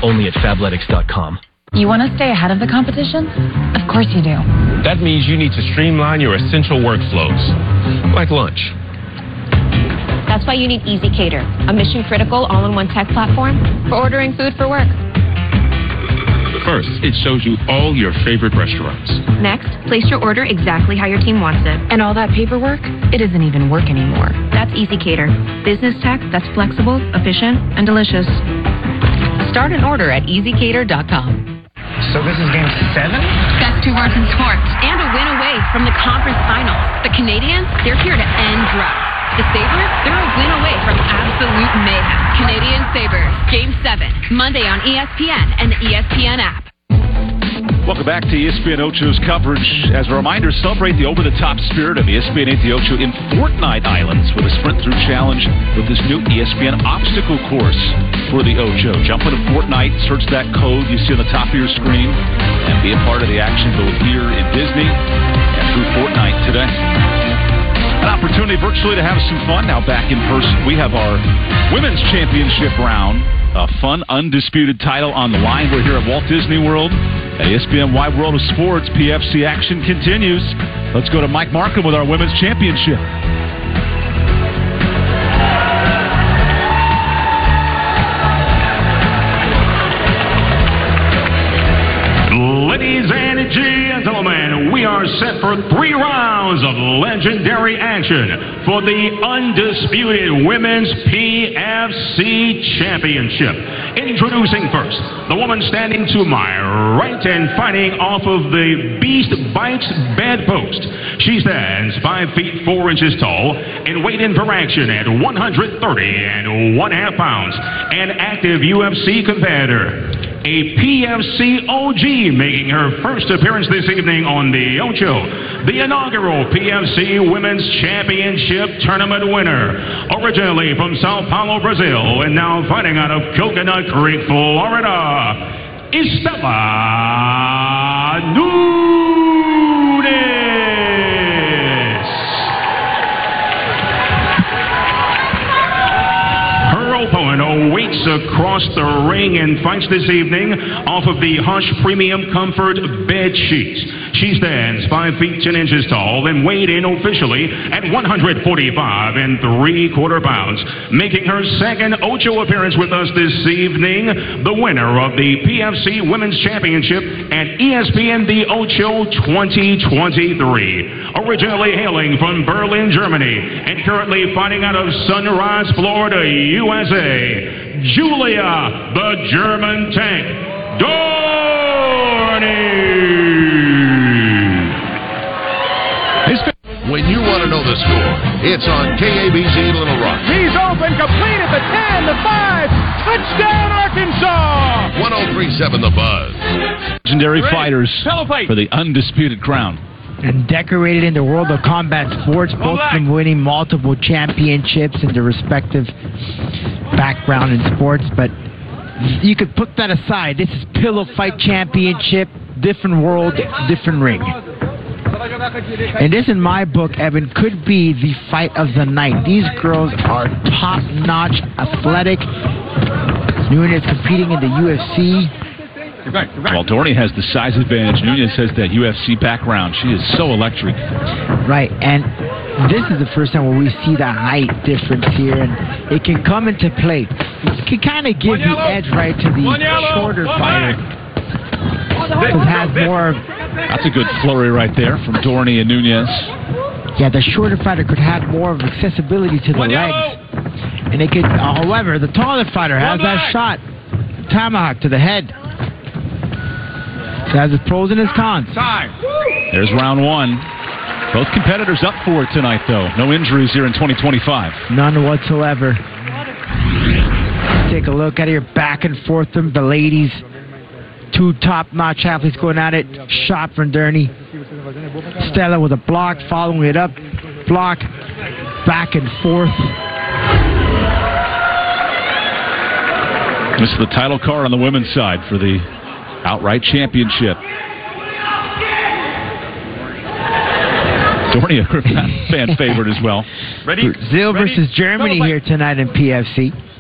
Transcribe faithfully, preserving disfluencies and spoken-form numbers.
only at fabletics dot com. You want to stay ahead of the competition? Of course you do. That means you need to streamline your essential workflows, like lunch. That's why you need EasyCater, a mission-critical all-in-one tech platform for ordering food for work. First, it shows you all your favorite restaurants. Next, place your order exactly how your team wants it. And all that paperwork, it doesn't even work anymore. That's EasyCater, business tech that's flexible, efficient, and delicious. Start an order at easy cater dot com. So this is game seven? Best two words in sports, and a win away from the conference finals. The Canadians, they're here to end droughts. The Sabres, they're a win away from absolute mayhem. Canadian Sabres, Game seven, Monday on E S P N and the E S P N app. Welcome back to E S P N Ocho's coverage. As a reminder, celebrate the over-the-top spirit of E S P N eight The Ocho in Fortnite Islands with a sprint-through challenge with this new E S P N obstacle course for the Ocho. Jump into Fortnite, search that code you see on the top of your screen, and be a part of the action both here in Disney and through Fortnite today. An opportunity virtually to have some fun. Now back in person, we have our Women's Championship round. A fun, undisputed title on the line. We're here at Walt Disney World at E S P N Wide World of Sports. P F C action continues. Let's go to Mike Markham with our Women's Championship. Ladies and gentlemen, we are set for three rounds of legendary action for the undisputed Women's P F C Championship. Introducing first, the woman standing to my right and fighting off of the Beast Bites bedpost. She stands five feet four inches tall and weighed in for action at one hundred thirty and one half pounds. An active U F C competitor. A P F C O G making her first appearance this evening on the Ocho. The inaugural P F C Women's Championship Tournament winner. Originally from Sao Paulo, Brazil, and now fighting out of Coconut Creek, Florida, Estela Nunes. Opponent awaits across the ring and fights this evening off of the Hush Premium Comfort bed sheets. She stands five feet ten inches tall and weighed in officially at one hundred forty-five and three quarter pounds, making her second Ocho appearance with us this evening. The winner of the P F C Women's Championship at E S P N The Ocho twenty twenty-three. Originally hailing from Berlin, Germany, and currently fighting out of Sunrise, Florida, U S A, Julia the German Tank Dorney. When you want to know the score, it's on K A B Z Little Rock. He's open, complete at the ten, the five, touchdown Arkansas! one oh three point seven The Buzz. Legendary Ready. Fighters for the undisputed crown. And decorated in the world of combat sports, both of them winning multiple championships in their respective background in sports. But you could put that aside. This is Pillow Fight Championship, different world, different ring. And this, in my book, Evan, could be the fight of the night. These girls are top-notch, athletic. Nunes competing in the U F C. Well, Dorney has the size advantage. Nunes has that U F C background. She is so electric. Right, and this is the first time where we see the height difference here, and it can come into play. It can kind of give the edge right to the shorter fighter. It has more. That's a good flurry right there from Dorney and Nunes. Yeah, the shorter fighter could have more of accessibility to the legs, and it could. However, the taller fighter has that shot, tomahawk to the head. So it has its pros and its cons. There's round one. Both competitors up for it tonight, though. No injuries here in twenty twenty-five. None whatsoever. Take a look at it here, back and forth from the ladies. Two top-notch athletes going at it. Shot from Dorney. Stella with a block, following it up. Block. Back and forth. This is the title card on the women's side for the outright championship. Dorney, a fan favorite as well. Ready? Brazil versus Germany here tonight in P F C.